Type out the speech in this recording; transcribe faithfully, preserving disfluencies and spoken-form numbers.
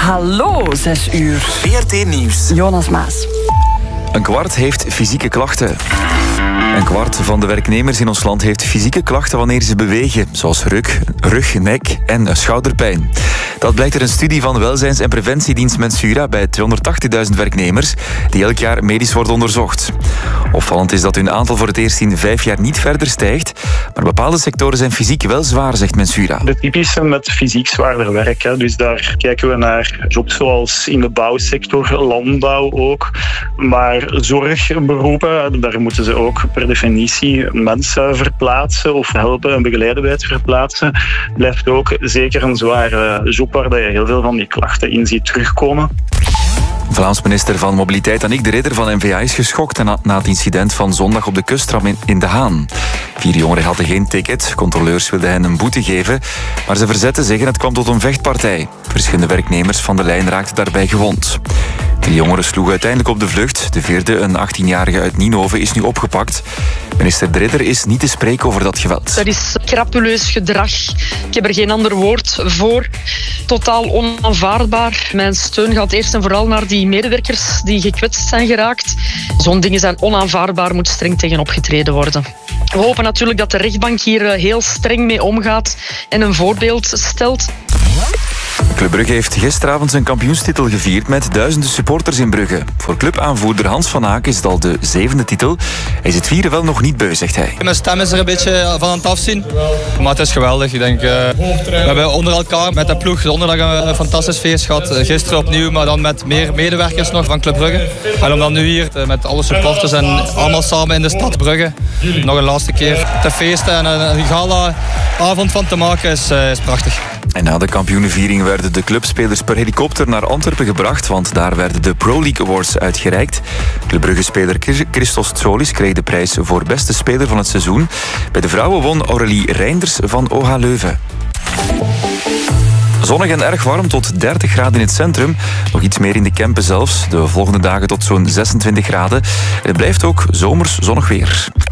Hallo, zes uur. V R T Nieuws. Jonas Maas. Een kwart heeft fysieke klachten. Een kwart van de werknemers in ons land heeft fysieke klachten wanneer ze bewegen, zoals rug, rug, nek en schouderpijn. Dat blijkt uit een studie van welzijns- en preventiedienst Mensura bij tweehonderdtachtigduizend werknemers die elk jaar medisch worden onderzocht. Opvallend is dat hun aantal voor het eerst in vijf jaar niet verder stijgt, maar bepaalde sectoren zijn fysiek wel zwaar, zegt Mensura. De typische met fysiek zwaarder werk. Hè. Dus daar kijken we naar jobs zoals in de bouwsector, landbouw ook. Maar zorgberoepen, daar moeten ze ook per definitie mensen verplaatsen of helpen en begeleiden bij het verplaatsen. Blijft ook zeker een zware job waar je heel veel van die klachten in ziet terugkomen. Vlaams minister van Mobiliteit Annick de Ridder van N V A is geschokt na, na het incident van zondag op de kusttram in, in De Haan. Vier jongeren hadden geen ticket. Controleurs wilden hen een boete geven, maar ze verzetten zich en het kwam tot een vechtpartij. Verschillende werknemers van de lijn raakten daarbij gewond. De jongeren sloegen uiteindelijk op de vlucht. De vierde, een achttienjarige uit Nienhoven, is nu opgepakt. Minister de Ridder is niet te spreken over dat geweld. Dat is crapuleus gedrag. Ik heb er geen ander woord voor. Totaal onaanvaardbaar. Mijn steun gaat eerst en vooral naar die medewerkers die gekwetst zijn geraakt. Zo'n dingen zijn onaanvaardbaar, moet streng tegen opgetreden worden. We hopen natuurlijk dat de rechtbank hier heel streng mee omgaat en een voorbeeld stelt. Club Brugge heeft gisteravond zijn kampioenstitel gevierd met duizenden supporters in Brugge. Voor clubaanvoerder Hans van Aken is het al de zevende titel. Hij is het vieren wel nog niet beu, zegt hij. Mijn stem is er een beetje van aan het afzien. Maar het is geweldig. Ik denk, uh, we hebben onder elkaar met de ploeg donderdag een, een fantastisch feest gehad. Gisteren opnieuw, maar dan met meer medewerkers nog van Club Brugge. En om dan nu hier met alle supporters en allemaal samen in de stad Brugge nog een laatste keer te feesten en een, een gala-avond van te maken is, uh, is prachtig. En na de kampioenenviering werden de clubspelers per helikopter naar Antwerpen gebracht, want daar werden de Pro League Awards uitgereikt. Club Brugge-speler Christos Tsolis kreeg de prijs voor beste speler van het seizoen. Bij de vrouwen won Aurélie Reinders van O H Leuven. Zonnig en erg warm tot dertig graden in het centrum. Nog iets meer in de Kempen zelfs. De volgende dagen tot zo'n zesentwintig graden. En het blijft ook zomers zonnig weer.